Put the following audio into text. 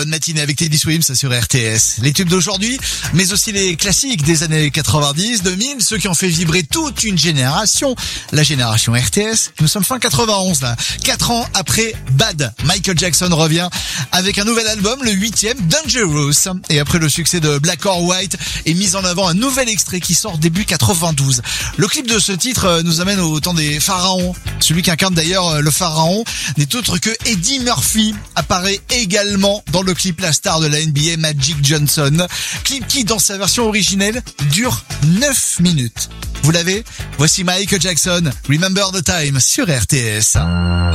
bonne matinée avec Teddy Swims sur RTS. Les tubes d'aujourd'hui, mais aussi les classiques des années 90, 2000, ceux qui ont fait vibrer toute une génération, la génération RTS. Nous sommes fin 91 là. 4 ans après Bad, Michael Jackson revient avec un nouvel album, le 8e, Dangerous. Et après le succès de Black or White, est mis en avant un nouvel extrait qui sort début 92. Le clip de ce titre nous amène au temps des pharaons. Celui qui incarne d'ailleurs le pharaon n'est autre que Eddie Murphy, apparaît également dans le clip la star de la NBA Magic Johnson. Clip qui, dans sa version originelle, dure 9 minutes. Vous l'avez ? Voici Michael Jackson, Remember the Time sur RTS.